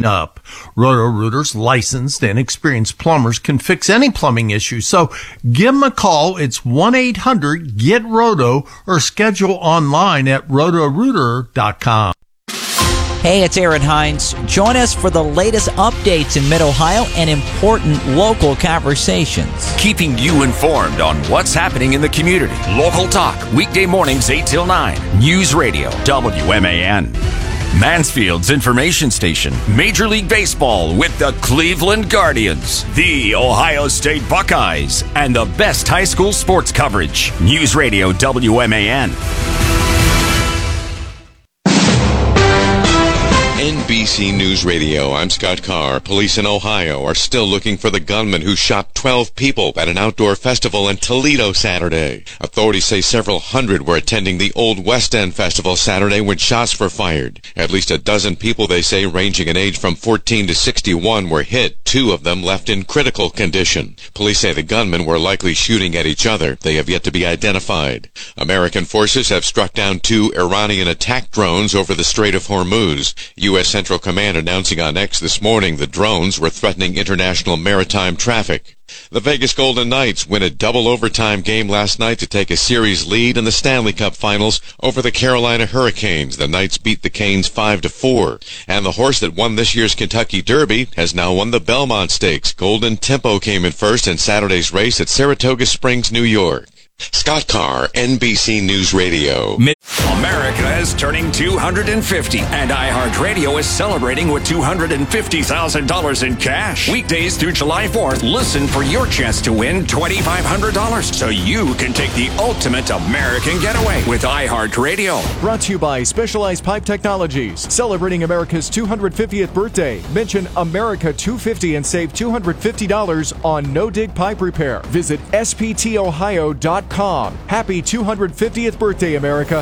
up. Roto-Rooter's licensed and experienced plumbers can fix any plumbing issue. So give them a call. It's 1-800-GET-ROTO or schedule online at rotorooter.com. Hey, it's Aaron Hines. Join us for the latest updates in Mid-Ohio and important local conversations. Keeping you informed on what's happening in the community. Local talk, weekday mornings 8 till 9. News Radio, WMAN. Mansfield's information station. Major League Baseball with the Cleveland Guardians, the Ohio State Buckeyes, and the best high school sports coverage. News Radio, WMAN. NBC News Radio, I'm Scott Carr. Police in Ohio are still looking for the gunman who shot 12 people at an outdoor festival in Toledo Saturday. Authorities say several hundred were attending the Old West End Festival Saturday when shots were fired. At least a dozen people, they say, ranging in age from 14 to 61 were hit. 2 of them left in critical condition. Police say the gunmen were likely shooting at each other. They have yet to be identified. American forces have struck down 2 Iranian attack drones over the Strait of Hormuz. U.S. Central Command announcing on X this morning the drones were threatening international maritime traffic. The Vegas Golden Knights win a double overtime game last night to take a series lead in the Stanley Cup Finals over the Carolina Hurricanes. The Knights beat the Canes 5-4. And the horse that won this year's Kentucky Derby has now won the Belmont Stakes. Golden Tempo came in first in Saturday's race at Saratoga Springs, New York. Scott Carr, NBC News Radio. America is turning 250, and iHeartRadio is celebrating with $250,000 in cash. Weekdays through July 4th, listen for your chance to win $2,500 so you can take the ultimate American getaway with iHeartRadio. Brought to you by Specialized Pipe Technologies, celebrating America's 250th birthday. Mention America 250 and save $250 on no-dig pipe repair. Visit sptohio.com. Happy 250th birthday, America.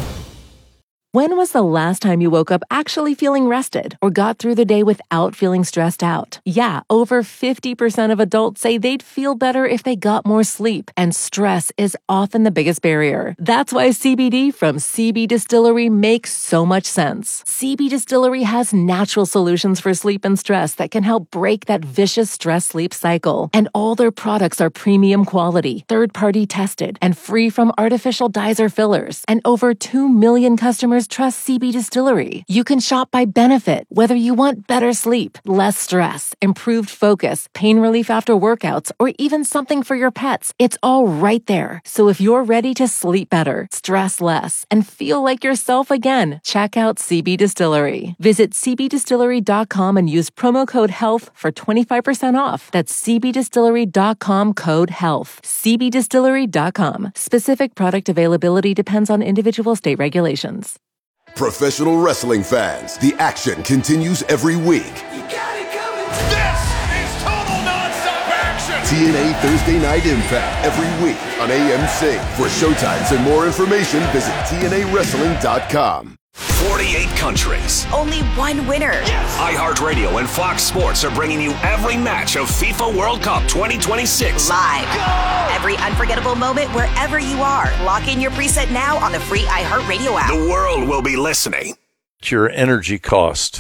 When was the last time you woke up actually feeling rested or got through the day without feeling stressed out? Yeah, over 50% of adults say they'd feel better if they got more sleep, and stress is often the biggest barrier. That's why CBD from CB Distillery makes so much sense. CB Distillery has natural solutions for sleep and stress that can help break that vicious stress-sleep cycle. And all their products are premium quality, third-party tested, and free from artificial dyes or fillers. And over 2 million customers trust CB Distillery. You can shop by benefit, whether you want better sleep, less stress, improved focus, pain relief after workouts, or even something for your pets. It's all right there. So if you're ready to sleep better, stress less, and feel like yourself again, check out CB Distillery. Visit cbdistillery.com and use promo code HEALTH for 25% off. That's cbdistillery.com, code HEALTH. cbdistillery.com. Specific product availability depends on individual state regulations. Professional wrestling fans, the action continues every week. You got it coming. This is total nonstop action. TNA Thursday Night Impact every week on AMC. For showtimes and more information, visit TNAWrestling.com. 48 countries. Only one winner. Yes. iHeartRadio and Fox Sports are bringing you every match of FIFA World Cup 2026. Live. Go! Every unforgettable moment wherever you are. Lock in your preset now on the free iHeartRadio app. The world will be listening. Your energy cost.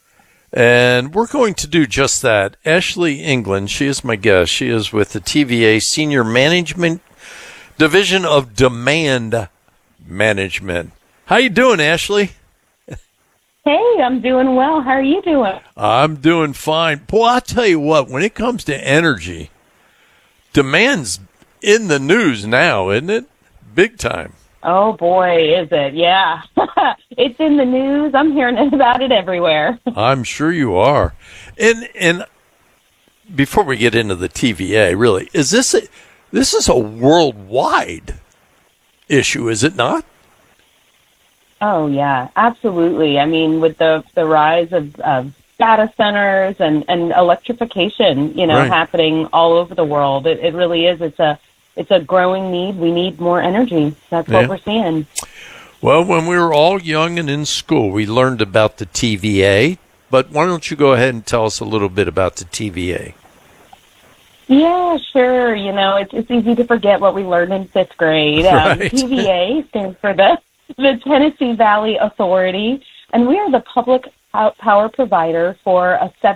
And we're going to do just that. Ashley England, she is my guest. She is with the TVA Senior Management Division of Demand Management. How you doing, Ashley? Hey, I'm doing well. How are you doing? I'm doing fine. Boy, I'll tell you what, when it comes to energy, demand's in the news now, isn't it? Big time. Oh, boy, is it? Yeah. It's in the news. I'm hearing about it everywhere. I'm sure you are. And before we get into the TVA, really, this is a worldwide issue, is it not? Oh, yeah, absolutely. I mean, with the rise of data centers and electrification, right, happening all over the world, it really is. It's a growing need. We need more energy. That's what we're seeing. Well, when we were all young and in school, we learned about the TVA. But why don't you go ahead and tell us a little bit about the TVA? Yeah, sure. It's easy to forget what we learned in 5th grade. Right. TVA stands for the Tennessee Valley Authority, and we are the public power provider for a